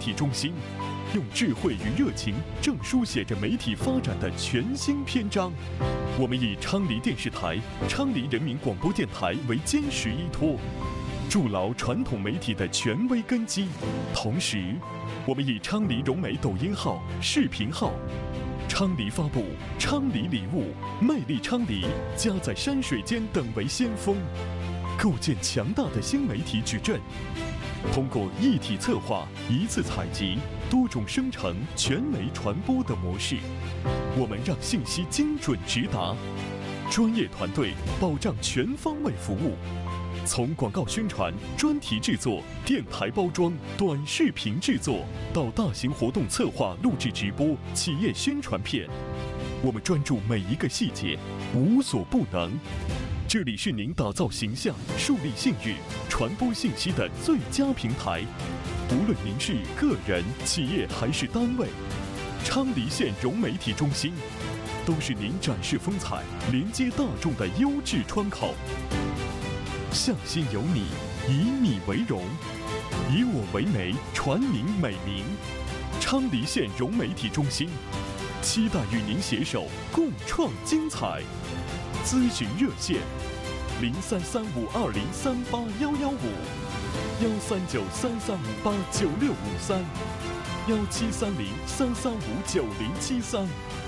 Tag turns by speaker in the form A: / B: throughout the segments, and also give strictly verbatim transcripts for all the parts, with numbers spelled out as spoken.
A: 体中心，用智慧与热情，正书写着媒体发展的全新篇章。我们以昌黎电视台、昌黎人民广播电台为坚实依托，筑牢传统媒体的权威根基。同时，我们以昌黎融媒抖音号、视频号、昌黎发布、昌黎礼物、魅力昌黎、家在山水间等为先锋，构建强大的新媒体矩阵。通过一体策划、一次采集、多种生成、全媒传播的模式，我们让信息精准直达，专业团队保障全方位服务。从广告宣传、专题制作、电台包装、短视频制作，到大型活动策划、录制直播、企业宣传片，我们专注每一个细节，无所不能。这里是您打造形象、树立信誉、传播信息的最佳平台。无论您是个人、企业还是单位，昌黎县融媒体中心都是您展示风采、连接大众的优质窗口。向心有你，以你为荣，以我为媒，传您美名。昌黎县融媒体中心，期待与您携手共创精彩。咨询热线：零三三五二零三八幺幺五，幺三九三三五八九六五三，幺七三零三三五九零七三。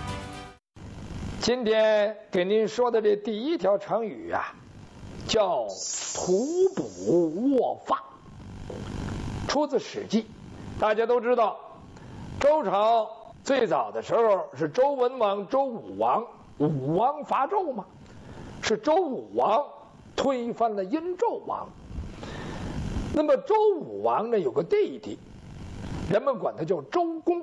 B: 今天给您说的这第一条成语啊，叫徒补卧发，出自《史记》。大家都知道，周朝最早的时候是周文王、周武王，武王伐纣嘛，是周武王推翻了殷纣王。那么周武王呢有个弟弟，人们管他叫周公。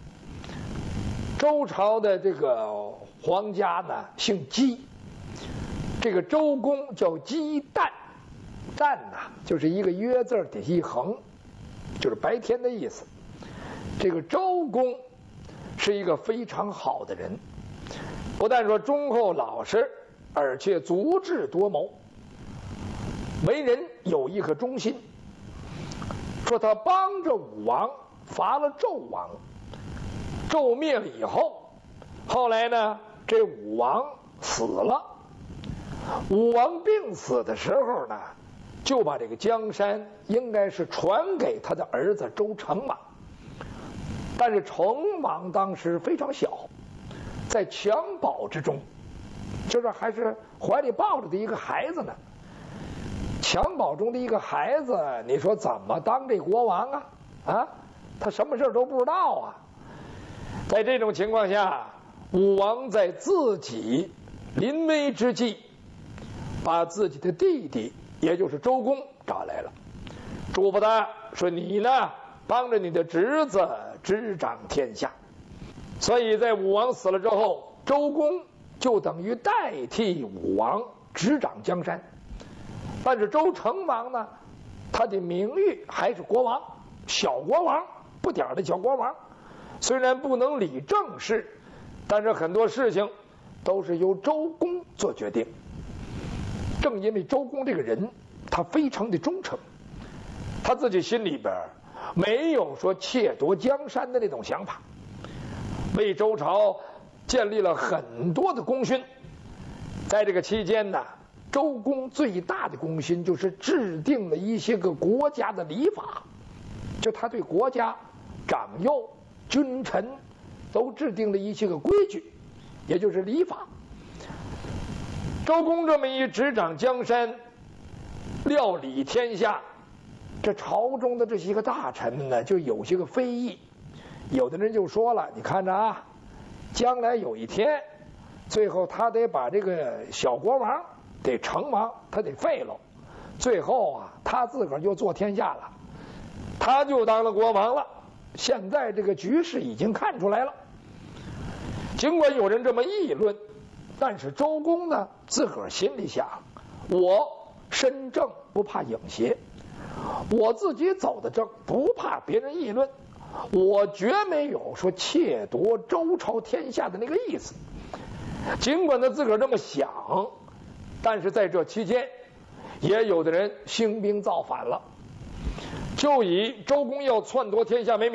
B: 周朝的这个皇家呢姓姬，这个周公叫姬旦，旦呐就是一个约字底下一横，就是白天的意思。这个周公是一个非常好的人，不但说忠厚老实，而且足智多谋，为人有一颗忠心。说他帮着武王伐了纣王，纣灭了以后，后来呢这武王死了，武王病死的时候呢，就把这个江山应该是传给他的儿子周成王。但是成王当时非常小，在襁褓之中，就是还是怀里抱着的一个孩子呢。襁褓中的一个孩子，你说怎么当这国王啊？啊，他什么事都不知道啊。在这种情况下，武王在自己临危之际，把自己的弟弟，也就是周公找来了，嘱咐他说：“你呢，帮着你的侄子执掌天下。”所以在武王死了之后，周公就等于代替武王执掌江山。但是周成王呢，他的名誉还是国王，小国王，不点儿的小国王。虽然不能理政事，但是很多事情都是由周公做决定。正因为周公这个人，他非常的忠诚，他自己心里边没有说窃夺江山的那种想法，为周朝建立了很多的功勋。在这个期间呢，周公最大的功勋就是制定了一些个国家的礼法，就他对国家长幼君臣都制定了一些个规矩，也就是礼法。周公这么一执掌江山，料理天下，这朝中的这些个大臣呢，就有些个非议。有的人就说了，你看着啊，将来有一天，最后他得把这个小国王得成王，他得废了，最后啊，他自个儿就做天下了，他就当了国王了。现在这个局势已经看出来了。尽管有人这么议论，但是周公呢，自个儿心里想，我身正不怕影斜，我自己走得正，不怕别人议论，我绝没有说窃夺周朝天下的那个意思。尽管他自个儿这么想，但是在这期间，也有的人兴兵造反了，就以周公要篡夺天下为名。